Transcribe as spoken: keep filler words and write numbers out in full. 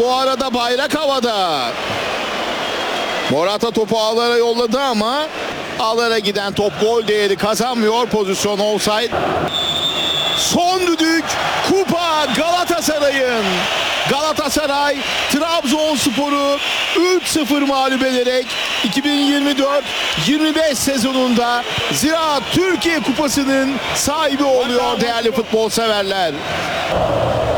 bu arada bayrak havada. Morata topu ağlara yolladı ama ağlara giden top gol değeri kazanmıyor. Pozisyon offside. Son düdük kupa Galatasaray'ın. Galatasaray Trabzonspor'u üç sıfır mağlup ederek iki bin yirmi dört yirmi beş sezonunda Ziraat Türkiye Kupası'nın sahibi oluyor değerli futbol severler.